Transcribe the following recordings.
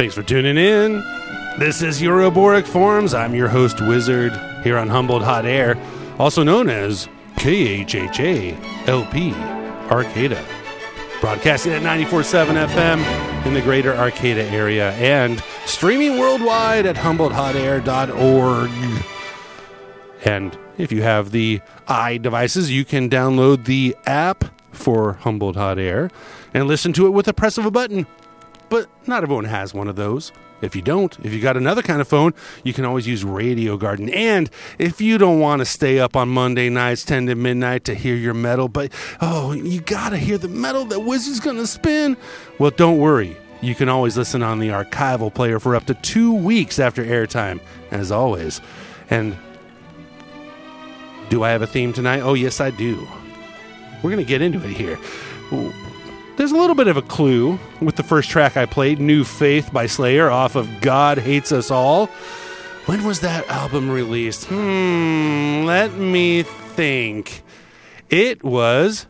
Thanks for tuning in. This is Euroboric Forums. I'm your host, Wizard, here on Humboldt Hot Air, also known as KHHA-LP Arcata. Broadcasting at 94.7 FM in the greater Arcata area and streaming worldwide at HumboldtHotAir.org. And if you have the iDevices, you can download the app for Humboldt Hot Air and listen to it with the press of a button. But not everyone has one of those. If you don't, if you got another kind of phone, you can always use Radio Garden. And if you don't want to stay up on Monday nights 10 to midnight to hear your metal, but, you got to hear the metal that Wizard's going to spin, well, don't worry. You can always listen on the archival player for up to 2 weeks after airtime, as always. And do I have a theme tonight? Oh, yes, I do. We're going to get into it here. There's a little bit of a clue with the first track I played, New Faith by Slayer, off of God Hates Us All. When was that album released? Let me think. It was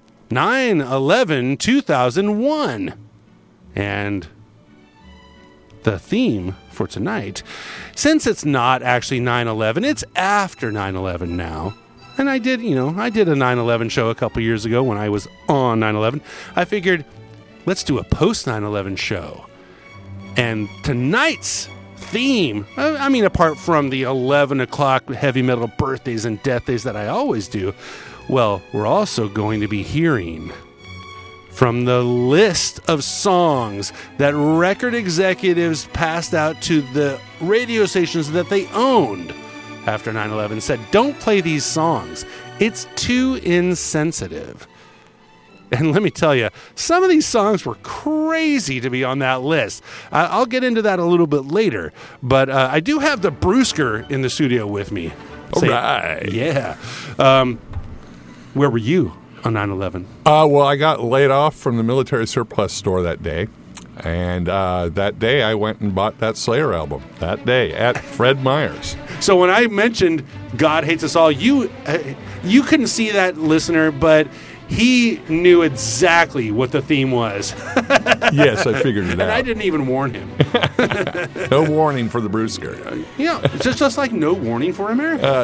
9/11/2001. And the theme for tonight, since it's not actually 9/11, it's after 9/11 now. And I did a 9/11 show a couple years ago when I was on 9/11. I figured, let's do a post 9/11 show. And tonight's theme, apart from the 11 o'clock heavy metal birthdays and death days that I always do, well, we're also going to be hearing from the list of songs that record executives passed out to the radio stations that they owned after 9/11, said, don't play these songs. It's too insensitive. And let me tell you, some of these songs were crazy to be on that list. I'll get into that a little bit later, but I do have the Brewsker in the studio with me. All right. Yeah. Where were you on 9/11? Well, I got laid off from the military surplus store that day. And that day, I went and bought that Slayer album. That day at Fred Meyer's. So when I mentioned God Hates Us All, you couldn't see that, listener, but he knew exactly what the theme was. Yes, I figured it out. And I didn't even warn him. No warning for the Brewsker. Yeah, it's just like no warning for America.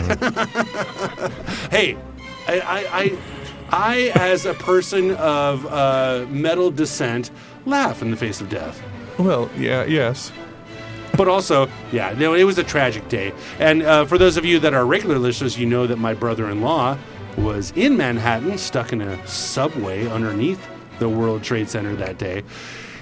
Hey, I, as a person of metal descent, laugh in the face of death. Well, yeah, yes. But also, it was a tragic day. And for those of you that are regular listeners, you know that my brother-in-law was in Manhattan, stuck in a subway underneath the World Trade Center that day.